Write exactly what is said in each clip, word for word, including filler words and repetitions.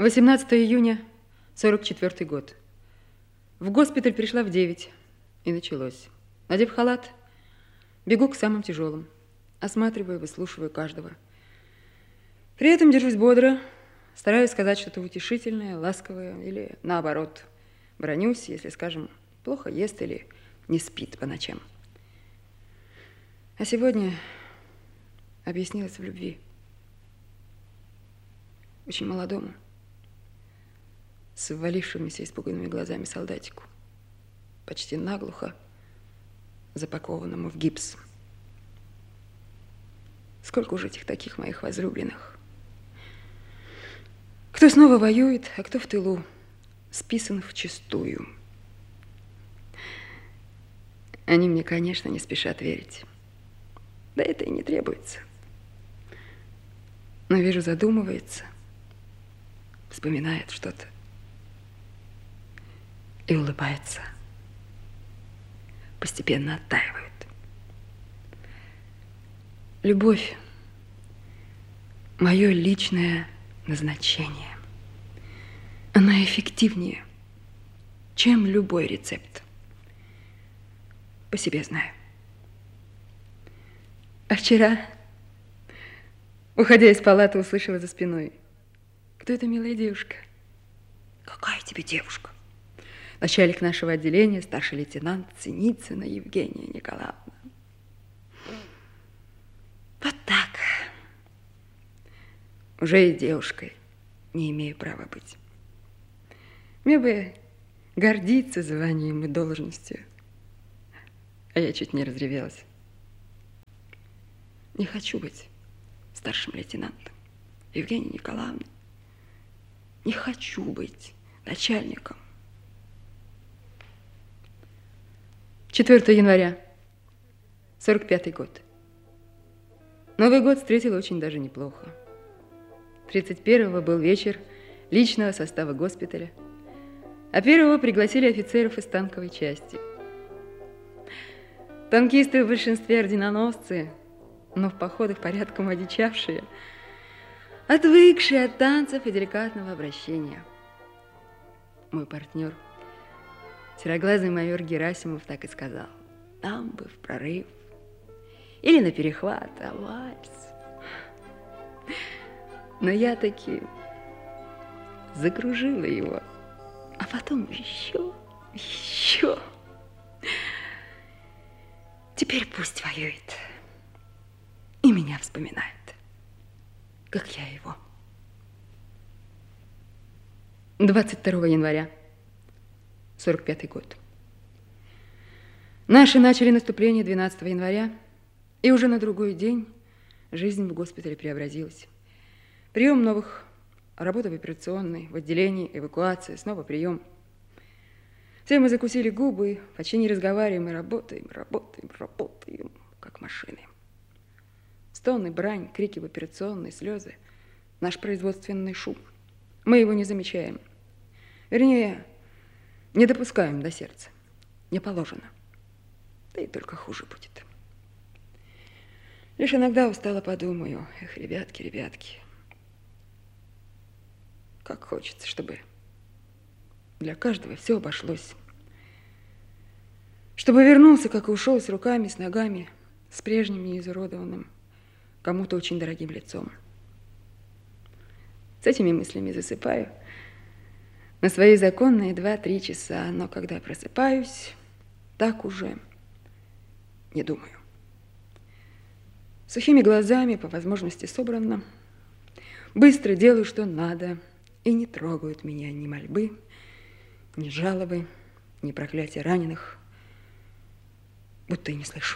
восемнадцатого июня сорок четвёртый год. В госпиталь пришла в девять, и началось. Надев халат, бегу к самым тяжелым, осматриваю, выслушиваю каждого. При этом держусь бодро, стараюсь сказать что-то утешительное, ласковое или, наоборот, бронюсь, если, скажем, плохо ест или не спит по ночам. А сегодня объяснилась в любви очень молодому, с ввалившимися испуганными глазами солдатику, почти наглухо запакованному в гипс. Сколько уже этих таких моих возлюбленных? Кто снова воюет, а кто в тылу, списан вчистую. Они мне, конечно, не спешат верить. Да это и не требуется. Но вижу, задумывается, вспоминает что-то и улыбается. Постепенно оттаивает. Любовь – мое личное назначение. Она эффективнее, чем любой рецепт. По себе знаю. А вчера, уходя из палаты, услышала за спиной: кто эта милая девушка? Какая тебе девушка? Начальник нашего отделения, старший лейтенант Синицына Евгения Николаевна. Вот так. Уже и девушкой не имею права быть. Мне бы гордиться званием и должностью. А я чуть не разревелась. Не хочу быть старшим лейтенантом Евгенией Николаевной. Не хочу быть начальником. четвёртого января сорок пятый год. Новый год встретил очень даже неплохо. тридцать первого был вечер личного состава госпиталя, а первого пригласили офицеров из танковой части. Танкисты в большинстве орденоносцы, но в походах порядком одичавшие, отвыкшие от танцев и деликатного обращения. Мой партнер, сероглазый майор Герасимов, так и сказал: нам бы в прорыв или на перехват, а вальс. Но я таки закружила его, а потом еще, еще. Теперь пусть воюет и меня вспоминает, как я его. двадцать второго января сорок пятый год. Наши начали наступление двенадцатого января, и уже на другой день жизнь в госпитале преобразилась. Прием новых, работа в операционной, в отделении, эвакуация, снова прием. Все мы закусили губы, почти не разговариваем и работаем, работаем, работаем, как машины. Стоны, брань, крики в операционной, слезы, наш производственный шум. Мы его не замечаем. Вернее, не допускаем до сердца. Не положено. Да и только хуже будет. Лишь иногда устало подумаю: эх, ребятки, ребятки, как хочется, чтобы для каждого все обошлось. Чтобы вернулся, как и ушел, с руками, с ногами, с прежним неизуродованным, кому-то очень дорогим лицом. С этими мыслями засыпаю на свои законные два-три часа, но когда просыпаюсь, так уже не думаю. Сухими глазами, по возможности собранно, быстро делаю, что надо, и не трогают меня ни мольбы, ни жалобы, ни проклятия раненых, будто и не слышу.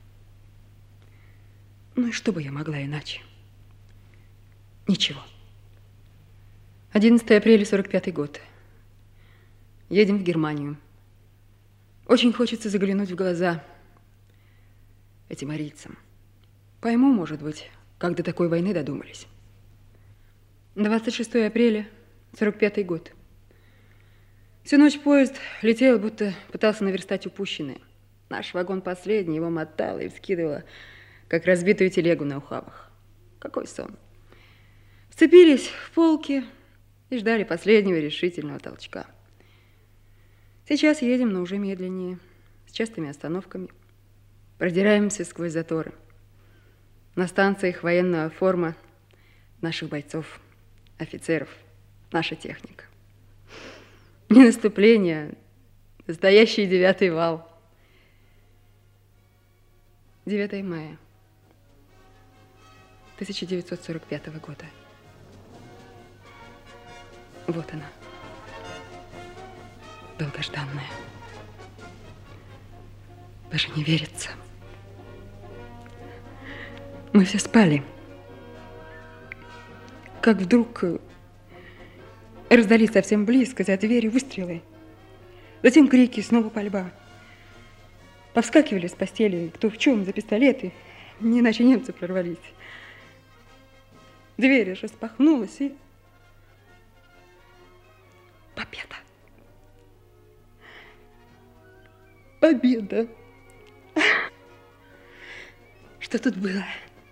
Ну и что бы я могла иначе? Ничего. одиннадцатого апреля сорок пятый год. Едем в Германию. Очень хочется заглянуть в глаза этим арийцам. Пойму, может быть, как до такой войны додумались. двадцать шестого апреля сорок пятый год. Всю ночь поезд летел, будто пытался наверстать упущенное. Наш вагон последний, его мотало и вскидывало, как разбитую телегу на ухабах. Какой сон. Вцепились в полки и ждали последнего решительного толчка. Сейчас едем, но уже медленнее, с частыми остановками. Продираемся сквозь заторы. На станциях военная форма наших бойцов, офицеров, наша техника. Не наступление, а настоящий девятый вал. девятое мая тысяча девятьсот сорок пятого года. Вот она, долгожданная. Даже не верится. Мы все спали. Как вдруг раздались совсем близко за дверью выстрелы. Затем крики, снова пальба. Повскакивали с постели, кто в чем, за пистолеты. Не иначе немцы прорвались. Дверь распахнулась, и победа. Победа. Что тут было?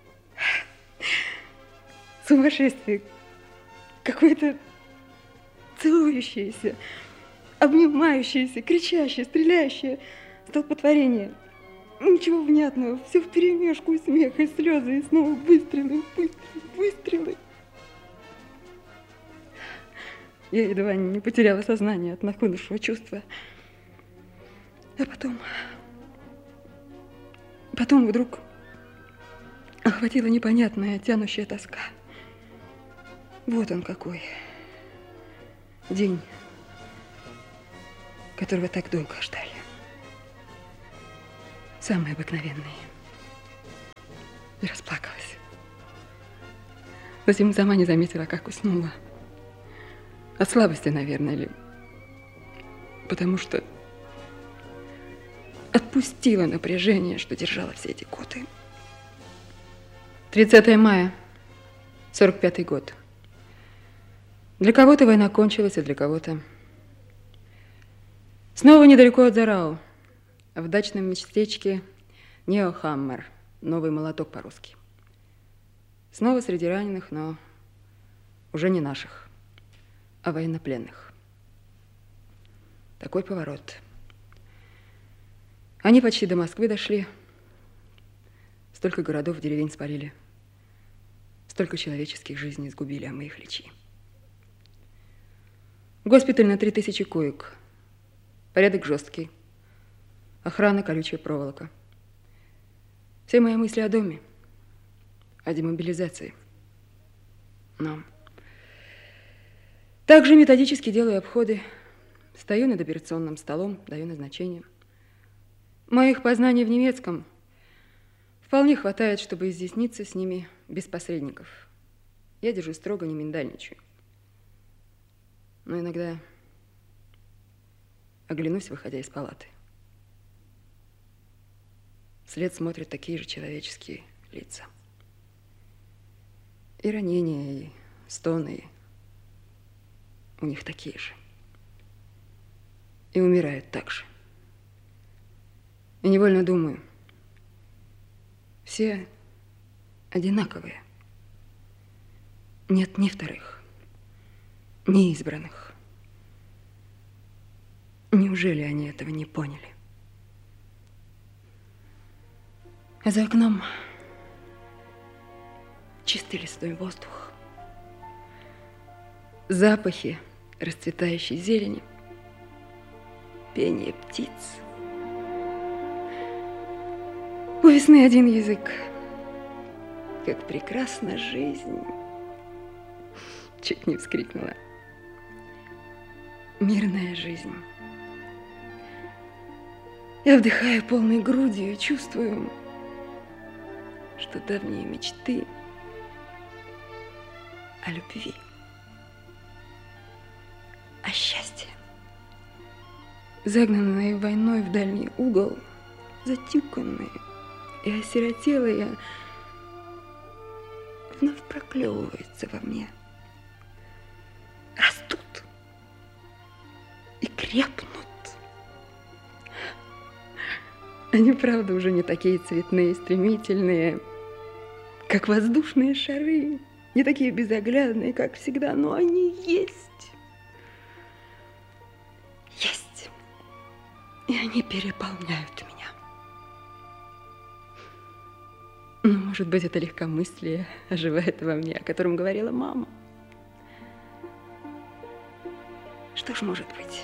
Сумасшествие. Какое-то целующееся, обнимающееся, кричащее, стреляющее столпотворение. Ничего внятного. Все вперемешку, и смех, и слезы, и снова выстрелы, выстрелы, выстрелы. Я едва не потеряла сознание от нахлынувшего чувства. А потом... Потом вдруг охватила непонятная, тянущая тоска. Вот он какой. День, которого так долго ждали. Самый обыкновенный. И расплакалась. Затем сама не заметила, как уснула. От слабости, наверное, или потому что отпустила напряжение, что держала все эти годы. тридцатое мая, сорок пятый год. Для кого-то война кончилась, а для кого-то... Снова недалеко от Зарау, в дачном местечке Неохаммер, новый молоток по-русски. Снова среди раненых, но уже не наших, а военнопленных. Такой поворот. Они почти до Москвы дошли. Столько городов, деревень спалили. Столько человеческих жизней сгубили, а мы их лечи. Госпиталь на три тысячи коек. Порядок жесткий. Охрана, колючая проволока. Все мои мысли о доме, о демобилизации. Но также методически делаю обходы. Стою над операционным столом, даю назначение. Моих познаний в немецком вполне хватает, чтобы изъясниться с ними без посредников. Я держу строго, не миндальничаю. Но иногда оглянусь, выходя из палаты. Вслед смотрят такие же человеческие лица. И ранения, и стоны у них такие же. И умирают так же. И невольно думаю, все одинаковые. Нет ни вторых, ни избранных. Неужели они этого не поняли? А за окном чистый лесной воздух, запахи расцветающей зелени, пение птиц. У весны один язык. Как прекрасна жизнь. Чуть не вскрикнула. Мирная жизнь. Я вдыхаю полной грудью и чувствую, что давние мечты о любви, о счастье, загнанные войной в дальний угол, затюканные и осиротелые, вновь проклевываются во мне, растут и крепнут. Они, правда, уже не такие цветные, стремительные, как воздушные шары, не такие безоглядные, как всегда, но они есть. Есть. И они переполняют меня. Ну, может быть, это легкомыслие оживает во мне, о котором говорила мама. Что ж может быть?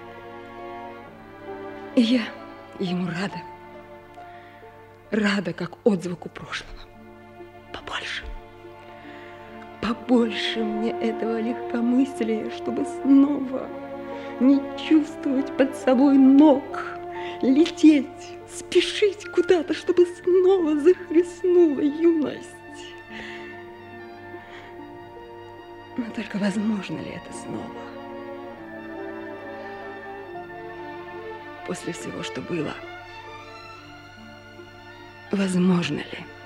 И я ему рада. Рада, как отзвуку прошлого. Побольше. Побольше мне этого легкомыслия, чтобы снова не чувствовать под собой ног, лететь, спешить куда-то, чтобы снова захлестнула юность. Но только возможно ли это снова? После всего, что было, возможно ли?